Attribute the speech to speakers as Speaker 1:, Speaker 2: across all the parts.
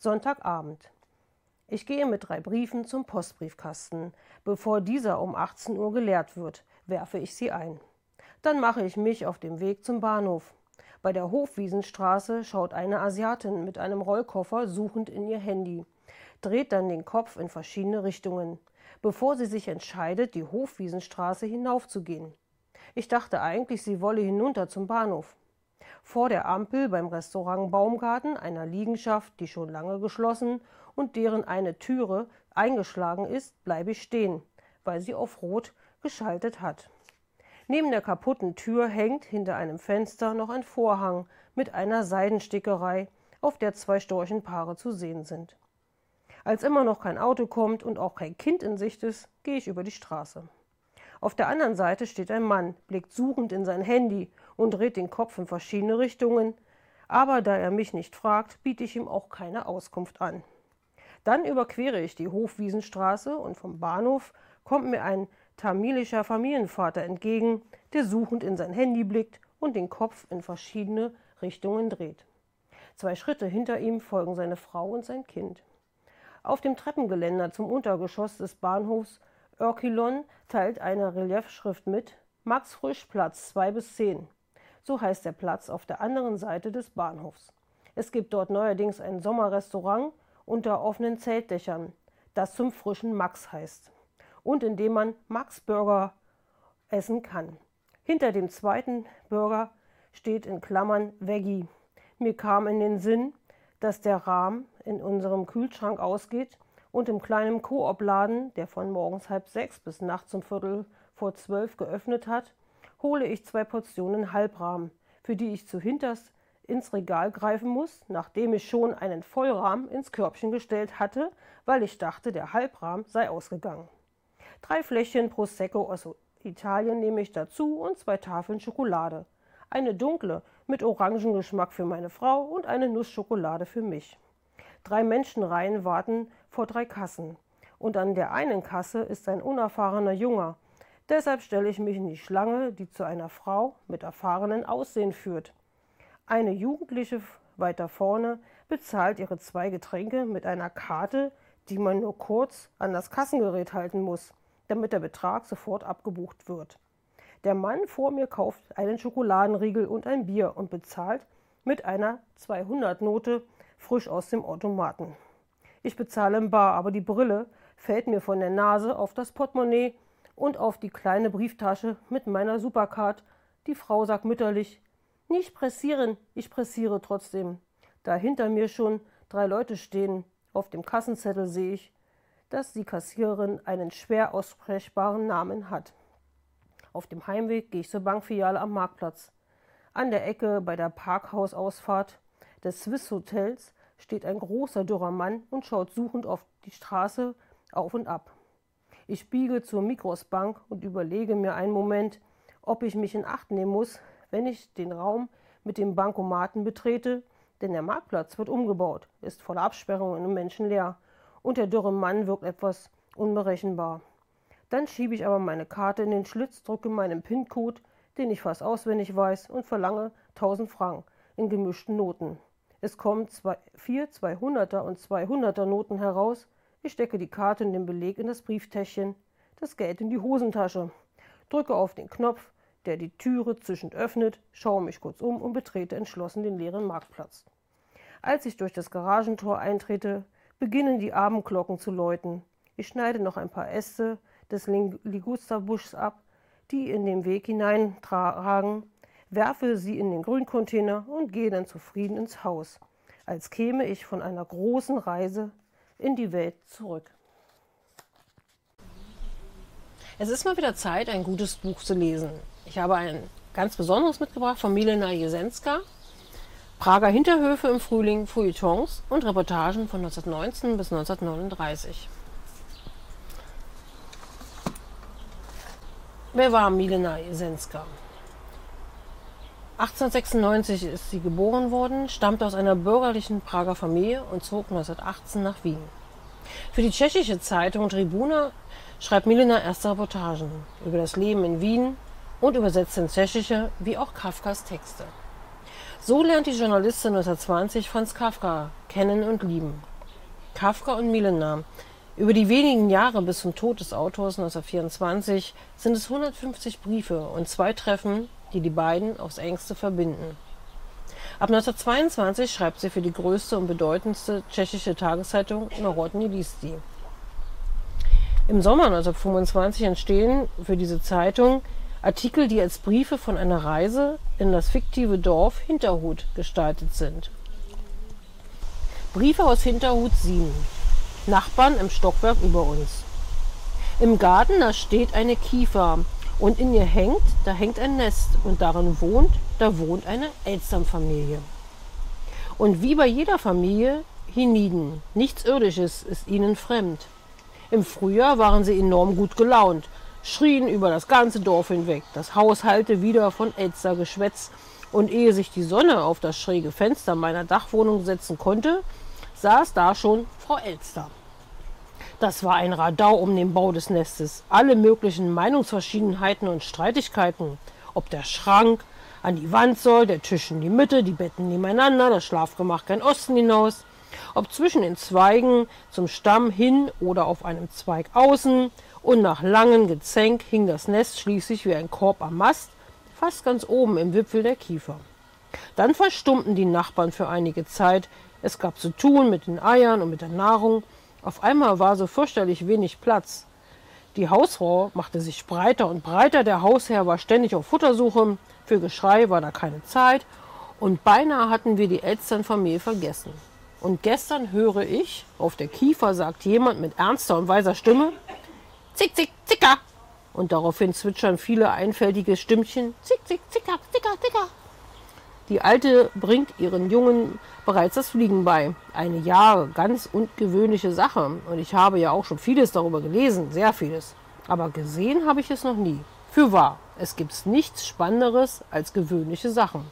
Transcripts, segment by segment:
Speaker 1: Sonntagabend. Ich gehe mit 3 Briefen zum Postbriefkasten. Bevor dieser um 18 Uhr geleert wird, werfe ich sie ein. Dann mache ich mich auf den Weg zum Bahnhof. Bei der Hofwiesenstraße schaut eine Asiatin mit einem Rollkoffer suchend in ihr Handy, dreht dann den Kopf in verschiedene Richtungen, bevor sie sich entscheidet, die Hofwiesenstraße hinaufzugehen. Ich dachte eigentlich, sie wolle hinunter zum Bahnhof. Vor der Ampel beim Restaurant Baumgarten, einer Liegenschaft, die schon lange geschlossen und deren eine Türe eingeschlagen ist, bleibe ich stehen, weil sie auf Rot geschaltet hat. Neben der kaputten Tür hängt hinter einem Fenster noch ein Vorhang mit einer Seidenstickerei, auf der 2 Storchenpaare zu sehen sind. Als immer noch kein Auto kommt und auch kein Kind in Sicht ist, gehe ich über die Straße. Auf der anderen Seite steht ein Mann, blickt suchend in sein Handy und dreht den Kopf in verschiedene Richtungen, aber da er mich nicht fragt, biete ich ihm auch keine Auskunft an. Dann überquere ich die Hofwiesenstraße und vom Bahnhof kommt mir ein tamilischer Familienvater entgegen, der suchend in sein Handy blickt und den Kopf in verschiedene Richtungen dreht. 2 Schritte hinter ihm folgen seine Frau und sein Kind. Auf dem Treppengeländer zum Untergeschoss des Bahnhofs Örkilon teilt eine Reliefschrift mit: Max Frisch, Platz 2 bis 10. So heißt der Platz auf der anderen Seite des Bahnhofs. Es gibt dort neuerdings ein Sommerrestaurant unter offenen Zeltdächern, das zum frischen Max heißt und in dem man Max Burger essen kann. Hinter dem zweiten Burger steht in Klammern Veggie. Mir kam in den Sinn, dass der Rahmen in unserem Kühlschrank ausgeht und im kleinen Coop-Laden, der von morgens 5:30 bis nachts um 11:45 geöffnet hat, hole ich 2 Portionen Halbrahmen, für die ich zuhinterst ins Regal greifen muss, nachdem ich schon einen Vollrahmen ins Körbchen gestellt hatte, weil ich dachte, der Halbrahmen sei ausgegangen. 3 Fläschchen Prosecco aus Italien nehme ich dazu und 2 Tafeln Schokolade. Eine dunkle mit Orangengeschmack für meine Frau und eine Nussschokolade für mich. 3 Menschenreihen warten vor 3 Kassen. Und an der einen Kasse ist ein unerfahrener Junger. Deshalb stelle ich mich in die Schlange, die zu einer Frau mit erfahrenen Aussehen führt. Eine Jugendliche weiter vorne bezahlt ihre 2 Getränke mit einer Karte, die man nur kurz an das Kassengerät halten muss, damit der Betrag sofort abgebucht wird. Der Mann vor mir kauft einen Schokoladenriegel und ein Bier und bezahlt mit einer 200-Note frisch aus dem Automaten. Ich bezahle im Bar, aber die Brille fällt mir von der Nase auf das Portemonnaie und auf die kleine Brieftasche mit meiner Supercard. Die Frau sagt mütterlich: Nicht pressieren, ich pressiere trotzdem. Da hinter mir schon 3 Leute stehen. Auf dem Kassenzettel sehe ich, dass die Kassiererin einen schwer aussprechbaren Namen hat. Auf dem Heimweg gehe ich zur Bankfiliale am Marktplatz. An der Ecke bei der Parkhausausfahrt des Swiss Hotels steht ein großer, dürrer Mann und schaut suchend auf die Straße auf und ab. Ich biege zur Migros Bank und überlege mir einen Moment, ob ich mich in Acht nehmen muss, wenn ich den Raum mit dem Bankomaten betrete, denn der Marktplatz wird umgebaut, ist voller Absperrungen und menschenleer und der dürre Mann wirkt etwas unberechenbar. Dann schiebe ich aber meine Karte in den Schlitz, drücke meinen PIN-Code, den ich fast auswendig weiß, und verlange 1000 Franken in gemischten Noten. Es kommen 4 200er und 200er Noten heraus. Ich stecke die Karte und den Beleg in das Brieftäschchen, das Geld in die Hosentasche, drücke auf den Knopf, der die Türe zischend öffnet, schaue mich kurz um und betrete entschlossen den leeren Marktplatz. Als ich durch das Garagentor eintrete, beginnen die Abendglocken zu läuten. Ich schneide noch ein paar Äste des Ligusterbuschs ab, die in den Weg hineintragen, werfe sie in den Grüncontainer und gehe dann zufrieden ins Haus, als käme ich von einer großen Reise in die Welt zurück. Es ist mal wieder Zeit, ein gutes Buch zu lesen. Ich habe ein ganz besonderes mitgebracht von Milena Jesenská. Prager Hinterhöfe im Frühling, Feuilletons und Reportagen von 1919 bis 1939. Wer war Milena Jesenská? 1896 ist sie geboren worden, stammte aus einer bürgerlichen Prager Familie und zog 1918 nach Wien. Für die tschechische Zeitung Tribuna schreibt Milena erste Reportagen über das Leben in Wien und übersetzt ins Tschechische wie auch Kafkas Texte. So lernt die Journalistin 1920 Franz Kafka kennen und lieben. Kafka und Milena. Über die wenigen Jahre bis zum Tod des Autors 1924 sind es 150 Briefe und 2 Treffen, die die beiden aufs Engste verbinden. Ab 1922 schreibt sie für die größte und bedeutendste tschechische Tageszeitung Národní listy. Im Sommer 1925 entstehen für diese Zeitung Artikel, die als Briefe von einer Reise in das fiktive Dorf Hinterhut gestaltet sind. Briefe aus Hinterhut 7. Nachbarn im Stockwerk über uns. Im Garten, da steht eine Kiefer und in ihr hängt ein Nest und da wohnt eine Elsternfamilie. Und wie bei jeder Familie hienieden, nichts Irdisches ist ihnen fremd. Im Frühjahr waren sie enorm gut gelaunt, schrien über das ganze Dorf hinweg. Das Haus hallte wieder von Elstergeschwätz und ehe sich die Sonne auf das schräge Fenster meiner Dachwohnung setzen konnte, saß da schon Frau Elster. Das war ein Radau um den Bau des Nestes. Alle möglichen Meinungsverschiedenheiten und Streitigkeiten. Ob der Schrank an die Wand soll, der Tisch in die Mitte, die Betten nebeneinander, das Schlafgemach kein Osten hinaus. Ob zwischen den Zweigen zum Stamm hin oder auf einem Zweig außen. Und nach langem Gezänk hing das Nest schließlich wie ein Korb am Mast, fast ganz oben im Wipfel der Kiefer. Dann verstummten die Nachbarn für einige Zeit. Es gab zu tun mit den Eiern und mit der Nahrung. Auf einmal war so fürchterlich wenig Platz. Die Hausfrau machte sich breiter und breiter, der Hausherr war ständig auf Futtersuche, für Geschrei war da keine Zeit und beinahe hatten wir die Elsternfamilie vergessen. Und gestern höre ich, auf der Kiefer sagt jemand mit ernster und weiser Stimme, Zick, zick, zicker. Und daraufhin zwitschern viele einfältige Stimmchen, Zick, zick, zicker, zicker, zicker. Die Alte bringt ihren Jungen bereits das Fliegen bei. Eine ganz ungewöhnliche Sache. Und ich habe ja auch schon vieles darüber gelesen, sehr vieles. Aber gesehen habe ich es noch nie. Fürwahr, es gibt nichts Spannenderes als gewöhnliche Sachen.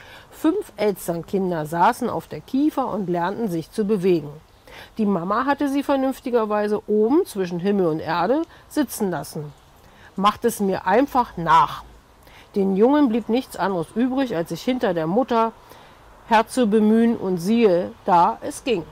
Speaker 1: 5 Elsternkinder saßen auf der Kiefer und lernten sich zu bewegen. Die Mama hatte sie vernünftigerweise oben zwischen Himmel und Erde sitzen lassen. Macht es mir einfach nach. Den Jungen blieb nichts anderes übrig, als sich hinter der Mutter herzubemühen und siehe, da es ging.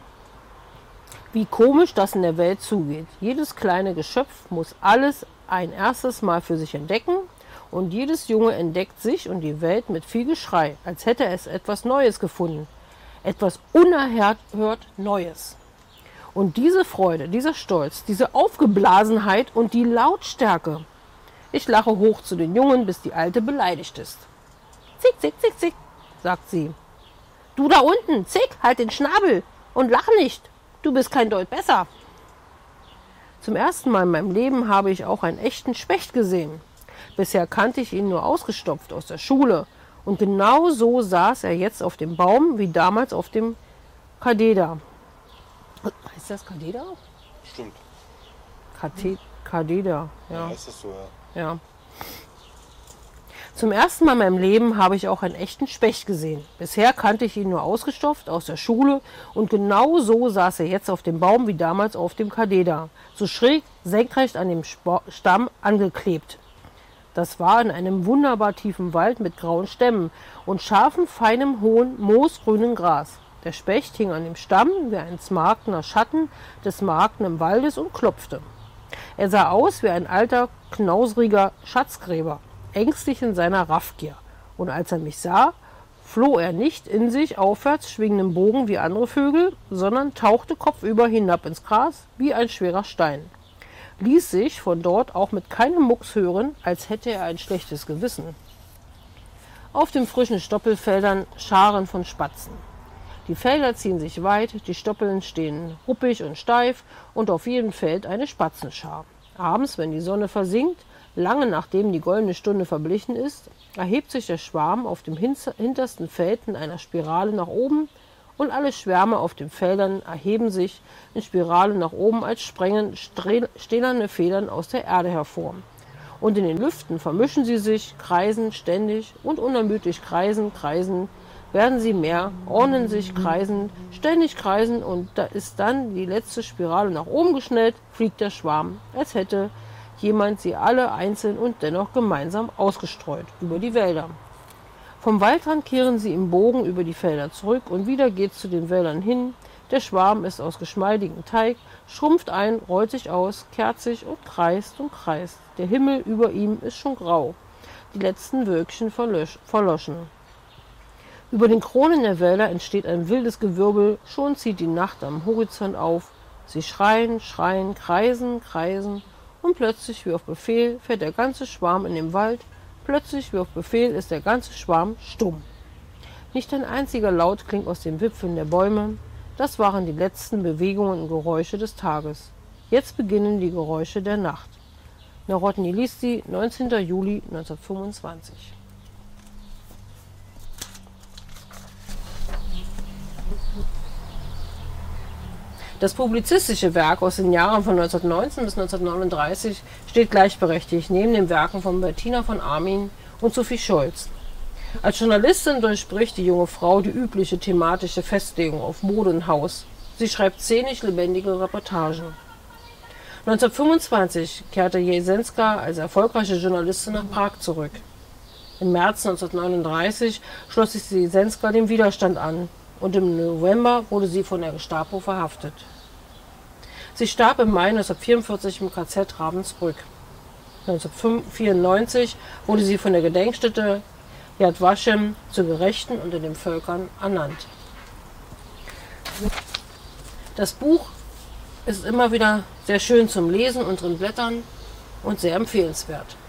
Speaker 1: Wie komisch das in der Welt zugeht. Jedes kleine Geschöpf muss alles ein erstes Mal für sich entdecken und jedes Junge entdeckt sich und die Welt mit viel Geschrei, als hätte es etwas Neues gefunden. Etwas unerhört Neues. Und diese Freude, dieser Stolz, diese Aufgeblasenheit und die Lautstärke. Ich lache hoch zu den Jungen, bis die Alte beleidigt ist. Zick, zick, zick, zick, sagt sie. Du da unten, zick, halt den Schnabel und lach nicht. Du bist kein Deut besser. Zum ersten Mal in meinem Leben habe ich auch einen echten Specht gesehen. Bisher kannte ich ihn nur ausgestopft aus der Schule. Und genau so saß er jetzt auf dem Baum, wie damals auf dem Kadeder. Heißt das Kadeder?
Speaker 2: Stimmt.
Speaker 1: Kadeder, ja.
Speaker 2: Heißt das so, ja.
Speaker 1: Ja. Zum ersten Mal in meinem Leben habe ich auch einen echten Specht gesehen. Bisher kannte ich ihn nur ausgestopft aus der Schule und genau so saß er jetzt auf dem Baum wie damals auf dem Kadeder, so schräg senkrecht an dem Stamm angeklebt. Das war in einem wunderbar tiefen Wald mit grauen Stämmen und scharfem, feinem, hohen, moosgrünen Gras. Der Specht hing an dem Stamm wie ein smaragdener Schatten des smaragdenen Waldes und klopfte. Er sah aus wie ein alter, knausriger Schatzgräber, ängstlich in seiner Raffgier. Und als er mich sah, floh er nicht in sich aufwärts schwingenden Bogen wie andere Vögel, sondern tauchte kopfüber hinab ins Gras wie ein schwerer Stein. Ließ sich von dort auch mit keinem Mucks hören, als hätte er ein schlechtes Gewissen. Auf den frischen Stoppelfeldern Scharen von Spatzen. Die Felder ziehen sich weit, die Stoppeln stehen ruppig und steif und auf jedem Feld eine Spatzenschar. Abends, wenn die Sonne versinkt, lange nachdem die goldene Stunde verblichen ist, erhebt sich der Schwarm auf dem hintersten Feld in einer Spirale nach oben und alle Schwärme auf den Feldern erheben sich in Spirale nach oben, als sprengen stählerne Federn aus der Erde hervor. Und in den Lüften vermischen sie sich, kreisen ständig und unermüdlich kreisen, werden sie mehr, ordnen sich, kreisen, ständig kreisen und da ist dann die letzte Spirale nach oben geschnellt, fliegt der Schwarm, als hätte jemand sie alle einzeln und dennoch gemeinsam ausgestreut über die Wälder. Vom Waldrand kehren sie im Bogen über die Felder zurück und wieder geht's zu den Wäldern hin, Der Schwarm ist aus geschmeidigem Teig, schrumpft ein, rollt sich aus, kehrt sich und kreist und kreist. Der Himmel über ihm ist schon grau, die letzten Wölkchen verloschen. Über den Kronen der Wälder entsteht ein wildes Gewirbel, schon zieht die Nacht am Horizont auf. Sie schreien, schreien, kreisen, kreisen, und plötzlich wie auf Befehl fährt der ganze Schwarm in den Wald, plötzlich wie auf Befehl ist der ganze Schwarm stumm. Nicht ein einziger Laut klingt aus den Wipfeln der Bäume, das waren die letzten Bewegungen und Geräusche des Tages. Jetzt beginnen die Geräusche der Nacht. Narodny Listy, 19. Juli 1925. Das publizistische Werk aus den Jahren von 1919 bis 1939 steht gleichberechtigt neben den Werken von Bettina von Arnim und Sophie Scholz. Als Journalistin durchbricht die junge Frau die übliche thematische Festlegung auf Mode und Haus. Sie schreibt szenisch lebendige Reportagen. 1925 kehrte Jesenska als erfolgreiche Journalistin nach Prag zurück. Im März 1939 schloss sich Jesenska dem Widerstand an und im November wurde sie von der Gestapo verhaftet. Sie starb im Mai 1944 im KZ Ravensbrück. 1994 wurde sie von der Gedenkstätte Yad Vashem zur Gerechten unter den Völkern ernannt. Das Buch ist immer wieder sehr schön zum Lesen und drin blättern und sehr empfehlenswert.